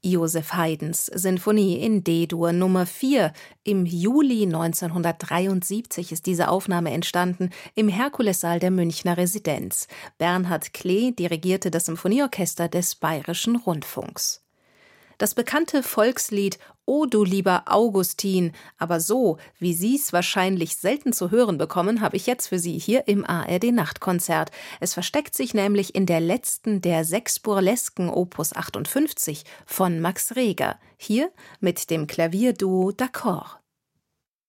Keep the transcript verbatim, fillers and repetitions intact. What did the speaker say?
Joseph Haydns Sinfonie in D-Dur Nummer vier. Im Juli neunzehnhundertdreiundsiebzig ist diese Aufnahme entstanden im Herkulessaal der Münchner Residenz. Bernhard Klee dirigierte das Symphonieorchester des Bayerischen Rundfunks. Das bekannte Volkslied »O du lieber Augustin«, aber so, wie Sie es wahrscheinlich selten zu hören bekommen, habe ich jetzt für Sie hier im A R D-Nachtkonzert. Es versteckt sich nämlich in der letzten der sechs Burlesken Opus achtundfünfzig von Max Reger, hier mit dem Klavierduo D'Accord.